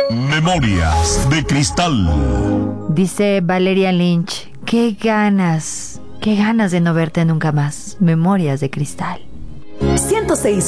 Memorias de Cristal. Dice Valeria Lynch, qué ganas de no verte nunca más. Memorias de Cristal. 106.